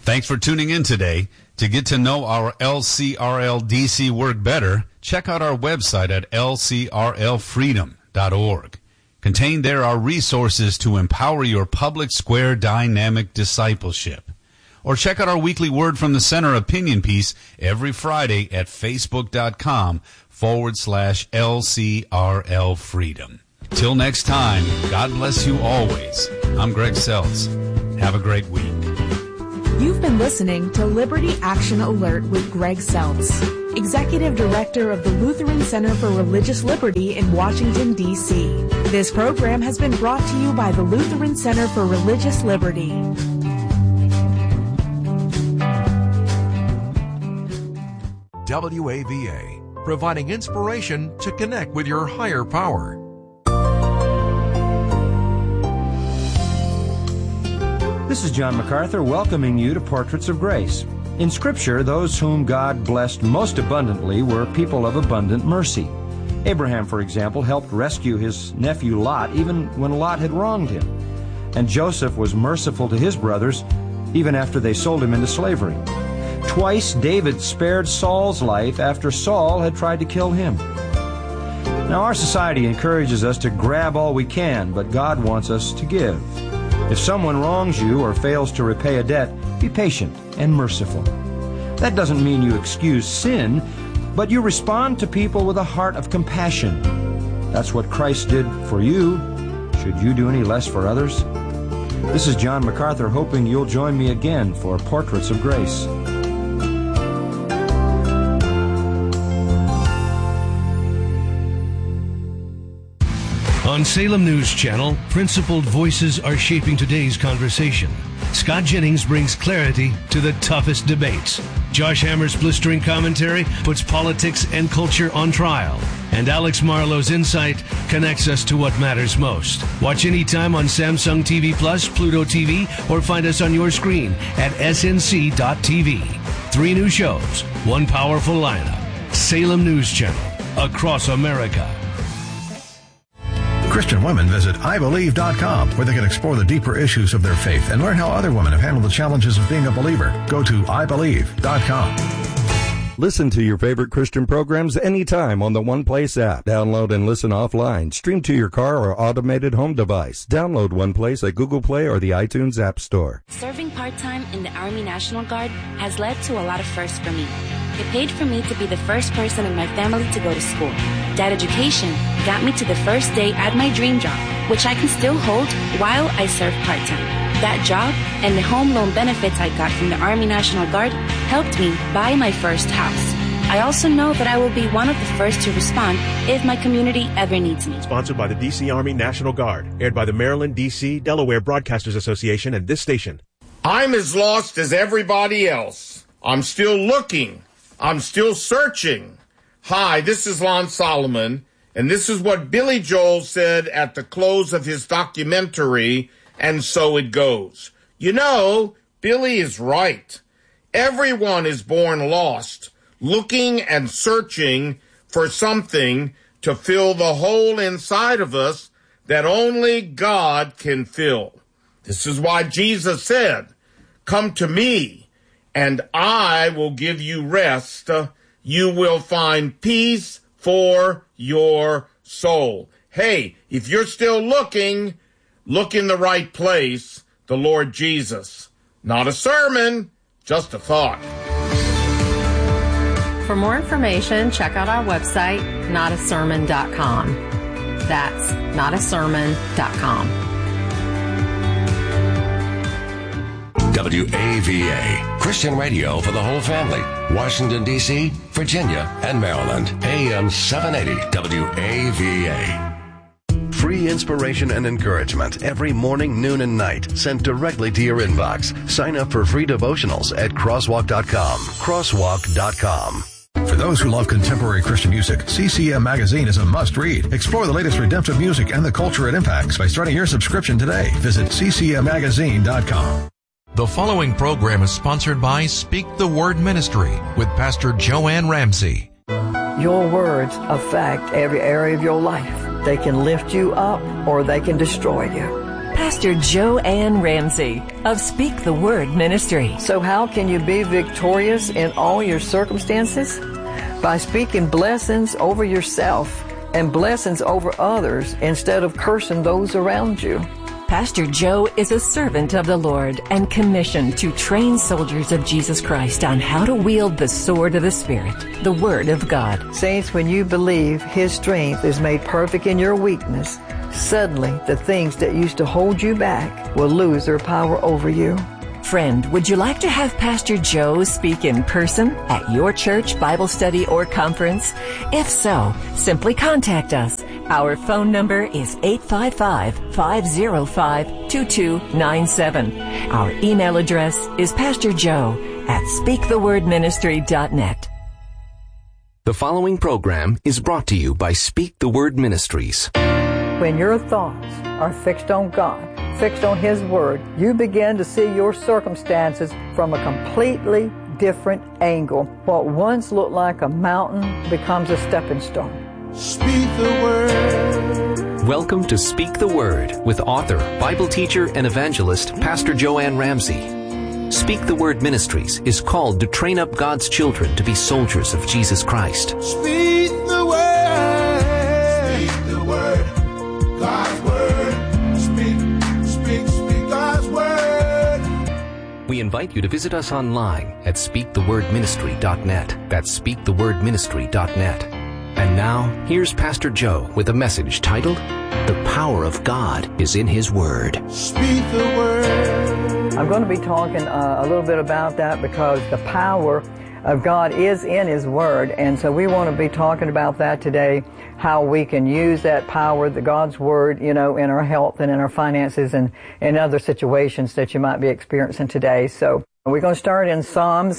Thanks for tuning in today. To get to know our LCRL-DC work better, check out our website at lcrlfreedom.org. Contained there are resources to empower your public square dynamic discipleship. Or check out our weekly Word from the Center opinion piece every Friday at facebook.com/LCRL Freedom. Till next time, God bless you always. I'm Greg Seltz. Have a great week. You've been listening to Liberty Action Alert with Greg Seltz, Executive Director of the Lutheran Center for Religious Liberty in Washington, D.C. This program has been brought to you by the Lutheran Center for Religious Liberty. WAVA, providing inspiration to connect with your higher power. This is John MacArthur welcoming you to Portraits of Grace. In Scripture, those whom God blessed most abundantly were people of abundant mercy. Abraham, for example, helped rescue his nephew Lot even when Lot had wronged him. And Joseph was merciful to his brothers even after they sold him into slavery. Twice David spared Saul's life after Saul had tried to kill him. Now, our society encourages us to grab all we can, but God wants us to give. If someone wrongs you or fails to repay a debt, be patient and merciful. That doesn't mean you excuse sin, but you respond to people with a heart of compassion. That's what Christ did for you. Should you do any less for others? This is John MacArthur hoping you'll join me again for Portraits of Grace. On Salem News Channel, principled voices are shaping today's conversation. Scott Jennings brings clarity to the toughest debates. Josh Hammer's blistering commentary puts politics and culture on trial. And Alex Marlowe's insight connects us to what matters most. Watch anytime on Samsung TV Plus, Pluto TV, or find us on your screen at snc.tv. 3 new shows, 1 powerful lineup. Salem News Channel, across America. Christian women visit IBelieve.com, where they can explore the deeper issues of their faith and learn how other women have handled the challenges of being a believer. Go to IBelieve.com. Listen to your favorite Christian programs anytime on the One Place app. Download and listen offline. Stream to your car or automated home device. Download One Place at Google Play or the iTunes App Store. Serving part-time in the Army National Guard has led to a lot of firsts for me. It paid for me to be the first person in my family to go to school. That education got me to the first day at my dream job, which I can still hold while I serve part-time. That job and the home loan benefits I got from the Army National Guard helped me buy my first house. I also know that I will be one of the first to respond if my community ever needs me. Sponsored by the D.C. Army National Guard. Aired by the Maryland, D.C., Delaware Broadcasters Association and this station. I'm as lost as everybody else. I'm still looking. I'm still searching. Hi, this is Lon Solomon, and this is what Billy Joel said at the close of his documentary, And So It Goes. You know, Billy is right. Everyone is born lost, looking and searching for something to fill the hole inside of us that only God can fill. This is why Jesus said, "Come to me, and I will give you rest. You will find peace for your soul." Hey, if you're still looking, look in the right place, the Lord Jesus. Not a sermon, just a thought. For more information, check out our website, notasermon.com. That's notasermon.com. WAVA, Christian radio for the whole family. Washington, D.C., Virginia, and Maryland. AM 780 WAVA. Free inspiration and encouragement every morning, noon, and night, sent directly to your inbox. Sign up for free devotionals at crosswalk.com. Crosswalk.com. For those who love contemporary Christian music, CCM Magazine is a must-read. Explore the latest redemptive music and the culture it impacts by starting your subscription today. Visit ccmmagazine.com. The following program is sponsored by Speak the Word Ministry with Pastor Joanne Ramsey. Your words affect every area of your life. They can lift you up or they can destroy you. Pastor Joanne Ramsey of Speak the Word Ministry. So how can you be victorious in all your circumstances? By speaking blessings over yourself and blessings over others instead of cursing those around you. Pastor Joe is a servant of the Lord and commissioned to train soldiers of Jesus Christ on how to wield the sword of the Spirit, the Word of God. Saints, when you believe His strength is made perfect in your weakness, suddenly the things that used to hold you back will lose their power over you. Friend, would you like to have Pastor Joe speak in person at your church, Bible study, or conference? If so, simply contact us. Our phone number is 855-505-2297. Our email address is pastorjoe@speakthewordministry.net. The following program is brought to you by Speak the Word Ministries. When your thoughts are fixed on God, fixed on His Word, you begin to see your circumstances from a completely different angle. What once looked like a mountain becomes a stepping stone. Speak the Word. Welcome to Speak the Word with author, Bible teacher, and evangelist, Pastor Joanne Ramsey. Speak the Word Ministries is called to train up God's children to be soldiers of Jesus Christ. Speak the Word. Speak the Word. God's Word. Speak God's Word. We invite you to visit us online at speakthewordministry.net. That's speakthewordministry.net. And now, here's Pastor Joe with a message titled, The Power of God is in His Word. Speak the Word. I'm going to be talking a little bit about that because the power of God is in His Word. And so we want to be talking about that today, how we can use that power, the God's Word, in our health and in our finances and in other situations that you might be experiencing today. So we're going to start in Psalms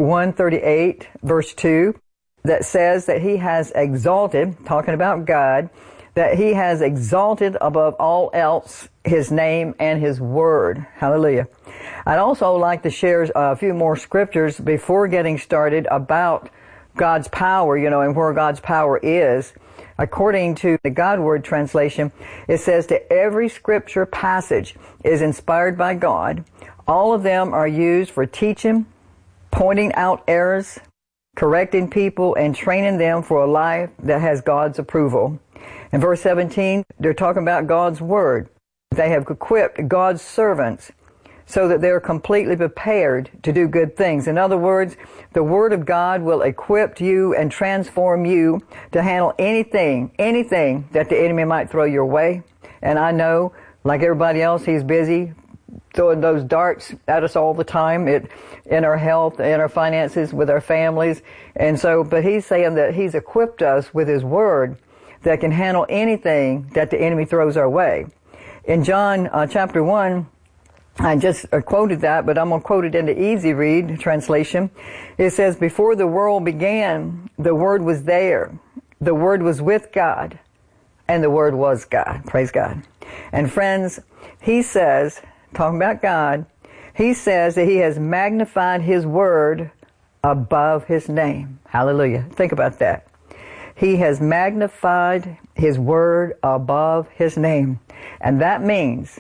138, verse 2. That says that He has exalted, talking about God, that He has exalted above all else His name and His Word. Hallelujah. I'd also like to share a few more scriptures before getting started about God's power, and where God's power is. According to the God Word translation, it says that every scripture passage is inspired by God. All of them are used for teaching, pointing out errors, correcting people, and training them for a life that has God's approval. In verse 17, they're talking about God's Word. They have equipped God's servants so that they're completely prepared to do good things. In other words, the Word of God will equip you and transform you to handle anything that the enemy might throw your way. And I know, like everybody else, he's busy throwing those darts at us all the time in our health, in our finances, with our families. And so, but he's saying that He's equipped us with His Word that can handle anything that the enemy throws our way. In John chapter 1, I just quoted that, but I'm going to quote it in the Easy Read translation. It says, before the world began, the Word was there. The Word was with God, and the Word was God. Praise God. And friends, He says, talking about God, He says that He has magnified His Word above His name. Hallelujah. Think about that. He has magnified His Word above His name. And that means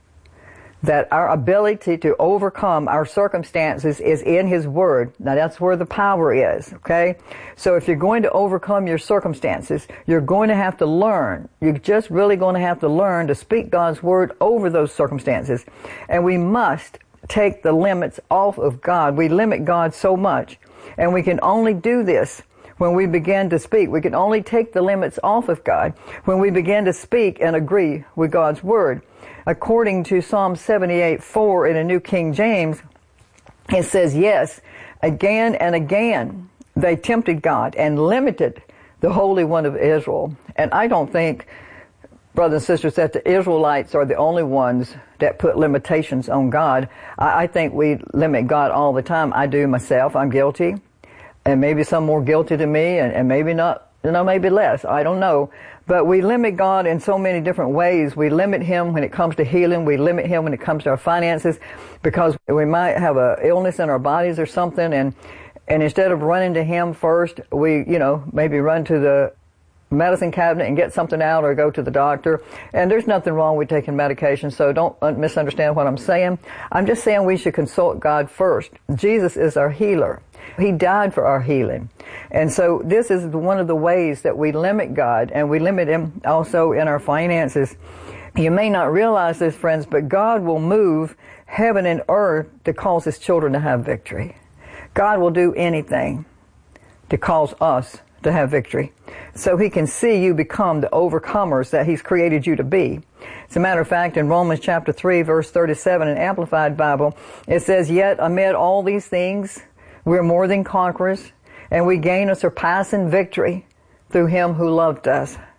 that our ability to overcome our circumstances is in His Word. Now that's where the power is, okay? So if you're going to overcome your circumstances, you're going to have to learn. You're just really going to have to learn to speak God's Word over those circumstances. And we must take the limits off of God. We limit God so much. And we can only do this when we begin to speak. We can only take the limits off of God when we begin to speak and agree with God's Word. According to Psalm 78:4 in the New King James, it says, yes, again and again they tempted God and limited the Holy One of Israel. And I don't think, brothers and sisters, that the Israelites are the only ones that put limitations on God. I think we limit God all the time. I do myself. I'm guilty. And maybe some more guilty than me, and maybe not, maybe less. I don't know. But we limit God in so many different ways. We limit Him when it comes to healing. We limit Him when it comes to our finances, because we might have an illness in our bodies or something, and instead of running to Him first, we, maybe run to the medicine cabinet and get something out or go to the doctor. And there's nothing wrong with taking medication, so don't misunderstand what I'm saying. I'm just saying we should consult God first. Jesus is our healer. He died for our healing. And so this is one of the ways that we limit God, and we limit Him also in our finances. You may not realize this, friends, but God will move heaven and earth to cause His children to have victory. God will do anything to cause us to have victory, so He can see you become the overcomers that He's created you to be. As a matter of fact, in Romans chapter 3, verse 37, in Amplified Bible, it says, "Yet amid all these things, we're more than conquerors, and we gain a surpassing victory through Him who loved us."